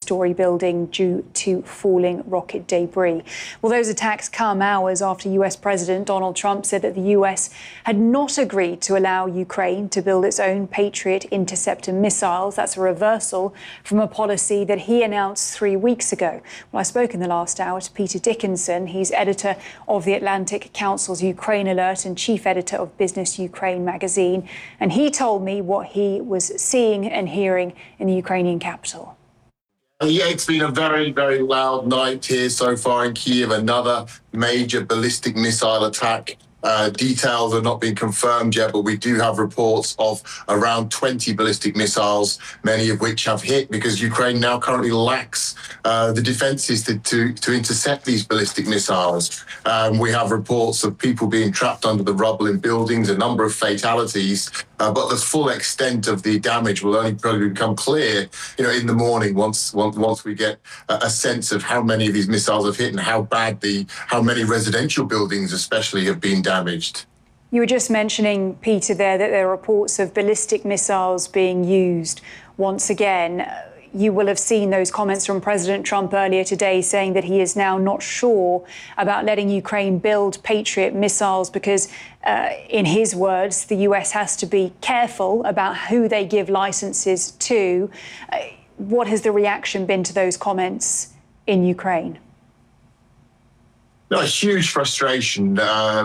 two-story building due to falling rocket debris. Well, those attacks come hours after US President Donald Trump said that the US had not agreed to allow Ukraine to build its own Patriot interceptor missiles. That's a reversal from a policy that he announced 3 weeks ago. Well, I spoke in the last hour to Peter Dickinson. He's editor of the Atlantic Council's Ukraine Alert and chief editor of Business Ukraine magazine. And he told me what he was seeing and hearing in the Ukrainian capital. Yeah, it's been a very, very loud night here so far in Kyiv. Another major ballistic missile attack. Details are not being confirmed yet, but we do have reports of around 20 ballistic missiles, many of which have hit because Ukraine now currently lacks the defenses to intercept these ballistic missiles. We have reports of people being trapped under the rubble in buildings, a number of fatalities, but the full extent of the damage will only probably become clear, in the morning once we get a sense of how many of these missiles have hit and how many residential buildings especially have been damaged. You were just mentioning, Peter, there that there are reports of ballistic missiles being used once again. You will have seen those comments from President Trump earlier today saying that he is now not sure about letting Ukraine build Patriot missiles because, in his words, the US has to be careful about who they give licenses to. What has the reaction been to those comments in Ukraine? No, a huge frustration,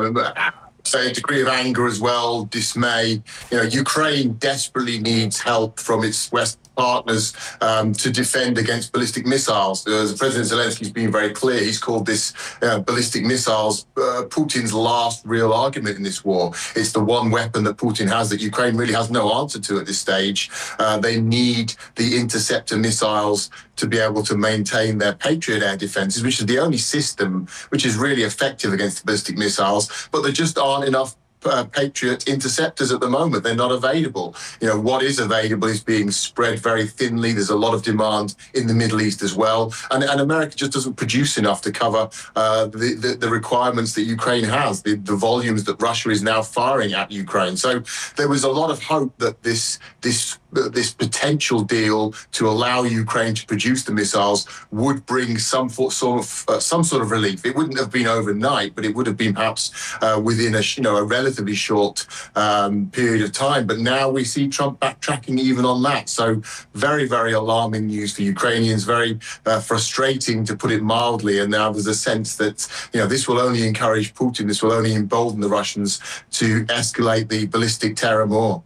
a degree of anger as well, dismay. Ukraine desperately needs help from its West partners to defend against ballistic missiles. President Zelensky's been very clear. He's called this ballistic missiles Putin's last real argument in this war. It's the one weapon that Putin has that Ukraine really has no answer to at this stage. They need the interceptor missiles to be able to maintain their Patriot air defenses, which is the only system which is really effective against ballistic missiles, but there just aren't enough Patriot interceptors at the moment. They're not available. What is available is being spread very thinly. There's a lot of demand in the Middle East as well. And America just doesn't produce enough to cover the requirements that Ukraine has, the volumes that Russia is now firing at Ukraine. So there was a lot of hope that this potential deal to allow Ukraine to produce the missiles would bring some sort of relief. It wouldn't have been overnight, but it would have been perhaps within a relatively short period of time. But now we see Trump backtracking even on that. So very, very alarming news for Ukrainians, very frustrating to put it mildly. And now there's a sense that, this will only encourage Putin, this will only embolden the Russians to escalate the ballistic terror more.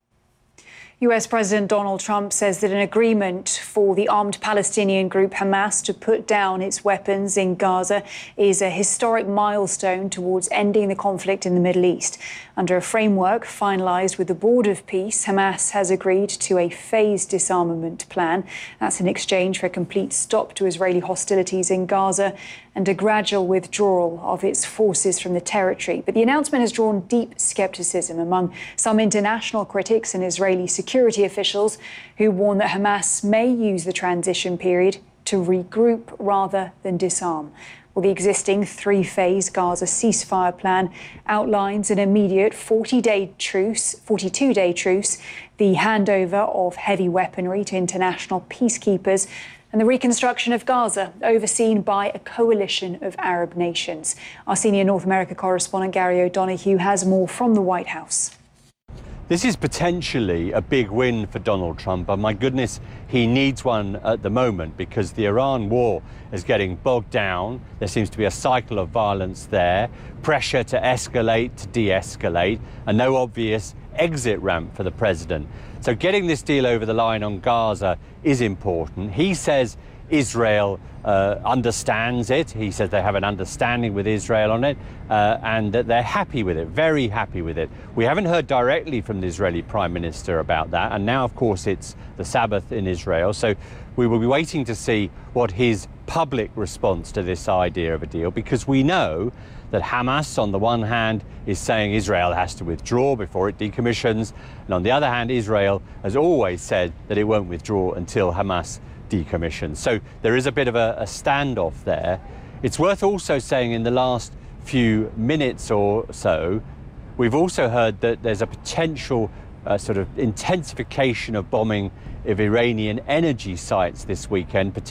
US President Donald Trump says that an agreement for the armed Palestinian group Hamas to put down its weapons in Gaza is a historic milestone towards ending the conflict in the Middle East. Under a framework finalized with the Board of Peace, Hamas has agreed to a phased disarmament plan. That's in exchange for a complete stop to Israeli hostilities in Gaza and a gradual withdrawal of its forces from the territory. But the announcement has drawn deep skepticism among some international critics and Israeli security officials who warn that Hamas may use the transition period to regroup rather than disarm. Well, the existing three-phase Gaza ceasefire plan outlines an immediate 42-day truce, the handover of heavy weaponry to international peacekeepers, and the reconstruction of Gaza, overseen by a coalition of Arab nations. Our senior North America correspondent Gary O'Donoghue has more from the White House. This is potentially a big win for Donald Trump, and my goodness, he needs one at the moment because the Iran war is getting bogged down. There seems to be a cycle of violence there, pressure to escalate, to de-escalate, and no obvious exit ramp for the president. So getting this deal over the line on Gaza is important. He says Israel understands it. He says they have an understanding with Israel on it and that they're happy with it, very happy with it. We haven't heard directly from the Israeli Prime Minister about that. And now, of course, it's the Sabbath in Israel. So we will be waiting to see what his public response to this idea of a deal, because we know that Hamas, on the one hand, is saying Israel has to withdraw before it decommissions. And on the other hand, Israel has always said that it won't withdraw until Hamas decommissions. So there is a bit of a standoff there. It's worth also saying in the last few minutes or so, we've also heard that there's a potential sort of intensification of bombing of Iranian energy sites this weekend,